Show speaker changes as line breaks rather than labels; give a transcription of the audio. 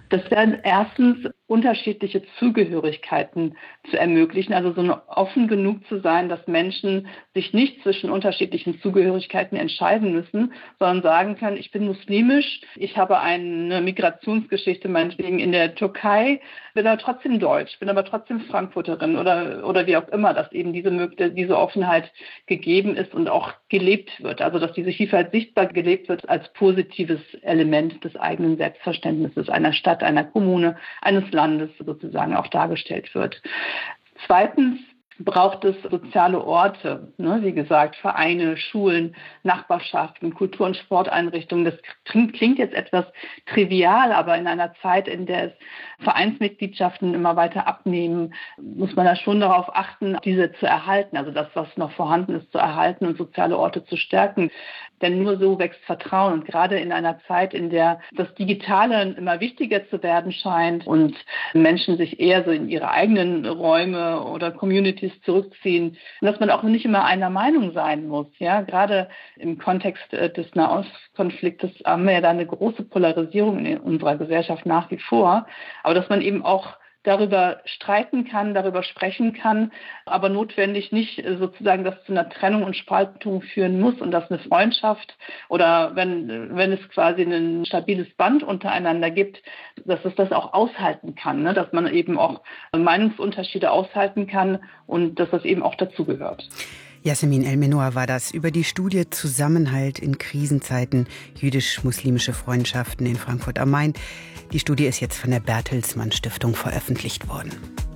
Das wären erstens unterschiedliche Zugehörigkeiten zu ermöglichen, also so offen genug zu sein, dass Menschen sich nicht zwischen unterschiedlichen Zugehörigkeiten entscheiden müssen, sondern sagen können, ich bin muslimisch, ich habe eine Migrationsgeschichte meinetwegen in der Türkei, bin aber trotzdem deutsch, bin aber trotzdem Frankfurterin oder wie auch immer, dass eben diese Offenheit gegeben ist und auch gelebt wird, also dass diese Vielfalt sichtbar gelebt wird als positives Element des eigenen Selbstverständnisses einer Stadt, einer Kommune, eines Landes sozusagen auch dargestellt wird. Zweitens braucht es soziale Orte, wie gesagt, Vereine, Schulen, Nachbarschaften, Kultur- und Sporteinrichtungen. Das klingt jetzt etwas trivial, aber in einer Zeit, in der es Vereinsmitgliedschaften immer weiter abnehmen, muss man da schon darauf achten, diese zu erhalten, also das, was noch vorhanden ist, zu erhalten und soziale Orte zu stärken. Denn nur so wächst Vertrauen. Und gerade in einer Zeit, in der das Digitale immer wichtiger zu werden scheint und Menschen sich eher so in ihre eigenen Räume oder Communities zurückziehen, und dass man auch nicht immer einer Meinung sein muss. Ja, gerade im Kontext des Nahostkonfliktes haben wir ja da eine große Polarisierung in unserer Gesellschaft nach wie vor. Aber dass man eben auch darüber streiten kann, darüber sprechen kann, aber notwendig nicht sozusagen das zu einer Trennung und Spaltung führen muss und dass eine Freundschaft oder wenn es quasi ein stabiles Band untereinander gibt, dass es das auch aushalten kann, ne? Dass man eben auch Meinungsunterschiede aushalten kann und dass das eben auch dazugehört.
Yasemin El-Menour war das über die Studie Zusammenhalt in Krisenzeiten, jüdisch-muslimische Freundschaften in Frankfurt am Main. Die Studie ist jetzt von der Bertelsmann Stiftung veröffentlicht worden.